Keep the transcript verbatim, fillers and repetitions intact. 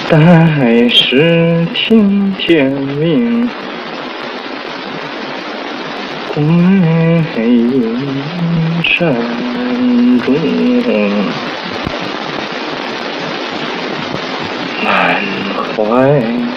待时听天明，归隐山中。满怀